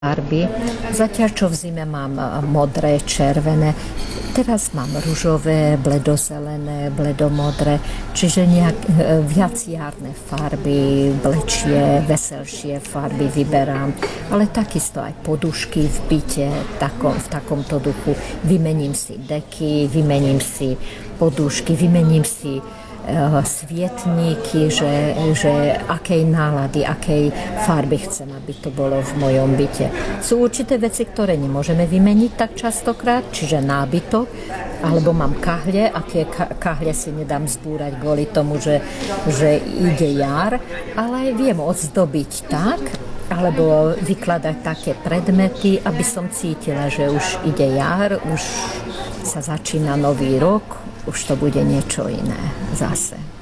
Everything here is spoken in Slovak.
farby. Zatiaľ, čo v zime mám modré, červené, teraz mám ružové, bledozelené, bledomodré, čiže viac jarné farby, blečie, veselšie farby vyberám, ale takisto aj podušky v byte, v takomto duchu. Vymením si deky, vymením si podušky, vymením si svietníky, že akej nálady, akej farby chcem, aby to bolo v mojom byte. Sú určité veci, ktoré nemôžeme vymeniť tak častokrát, čiže nábytok, alebo mám kahle a tie kahle si nedám zbúrať kvôli tomu, že ide jar, ale viem ozdobiť tak, alebo vykladať také predmety, aby som cítila, že už ide jar, už sa začína nový rok, už to bude niečo iné zase.